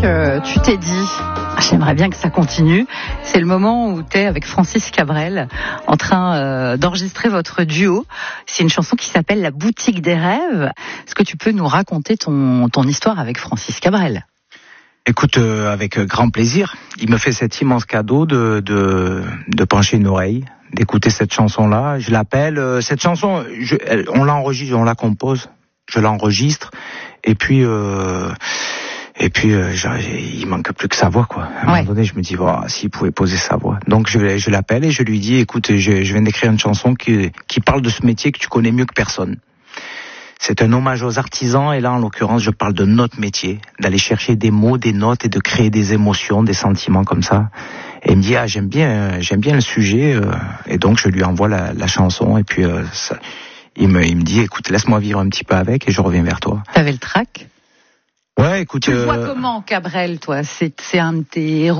tu t'es dit, j'aimerais bien que ça continue. C'est le moment où tu es avec Francis Cabrel en train d'enregistrer votre duo. C'est une chanson qui s'appelle La Boutique des Rêves. Est-ce que tu peux nous raconter ton histoire avec Francis Cabrel ? Écoute, avec grand plaisir. Il me fait cet immense cadeau de pencher une oreille, d'écouter cette chanson-là. Je l'appelle. Cette chanson, on l'enregistre, on la compose. Je l'enregistre. Et puis il manque plus que sa voix, quoi. À un moment donné, je me dis, voilà, s'il pouvait poser sa voix. Donc je l'appelle et je lui dis, écoute, je viens d'écrire une chanson qui parle de ce métier que tu connais mieux que personne. C'est un hommage aux artisans et là, en l'occurrence, je parle de notre métier, d'aller chercher des mots, des notes et de créer des émotions, des sentiments comme ça. Et il me dit, j'aime bien le sujet, et donc je lui envoie la chanson et puis il me dit, écoute, laisse-moi vivre un petit peu avec et je reviens vers toi. T'avais le trac ? Ouais, écoute. Tu le vois comment, Cabrel, toi ? C'est un de tes héros.